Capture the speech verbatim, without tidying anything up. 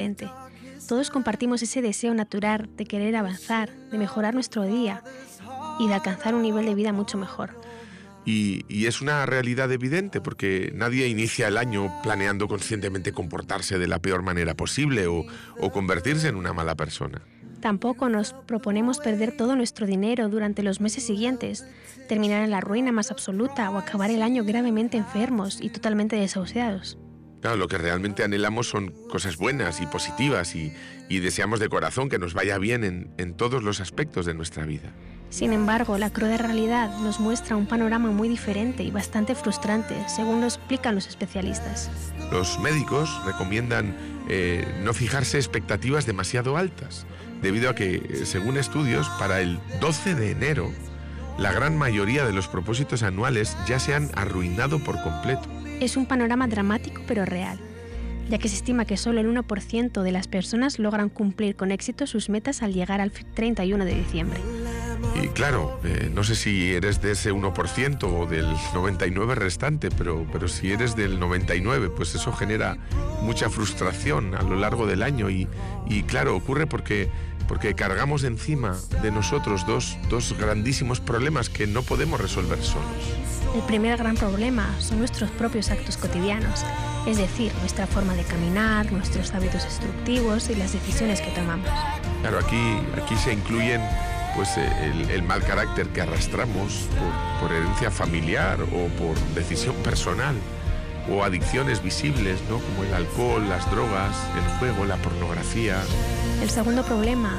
evidente. Todos compartimos ese deseo natural de querer avanzar, de mejorar nuestro día y de alcanzar un nivel de vida mucho mejor. Y, y es una realidad evidente porque nadie inicia el año planeando conscientemente comportarse de la peor manera posible o, o convertirse en una mala persona. Tampoco nos proponemos perder todo nuestro dinero durante los meses siguientes, terminar en la ruina más absoluta o acabar el año gravemente enfermos y totalmente desahuciados. Claro, lo que realmente anhelamos son cosas buenas y positivas y, y deseamos de corazón que nos vaya bien en, en todos los aspectos de nuestra vida. Sin embargo, la cruda realidad nos muestra un panorama muy diferente y bastante frustrante, según lo explican los especialistas. Los médicos recomiendan eh, no fijarse expectativas demasiado altas, debido a que, según estudios, para el doce de enero, la gran mayoría de los propósitos anuales ya se han arruinado por completo. Es un panorama dramático pero real, ya que se estima que solo el uno por ciento de las personas logran cumplir con éxito sus metas al llegar al treinta y uno de diciembre. Y claro, eh, no sé si eres de ese uno por ciento o del noventa y nueve por ciento restante, pero, pero si eres del noventa y nueve por ciento, pues eso genera mucha frustración a lo largo del año y, y claro, ocurre porque, porque cargamos encima de nosotros dos, dos grandísimos problemas que no podemos resolver solos. El primer gran problema son nuestros propios actos cotidianos, es decir, nuestra forma de caminar, nuestros hábitos destructivos y las decisiones que tomamos. Claro, aquí, aquí se incluyen pues el, el mal carácter que arrastramos por, por herencia familiar o por decisión personal, o adicciones visibles, ¿no? Como el alcohol, las drogas, el juego, la pornografía. El segundo problema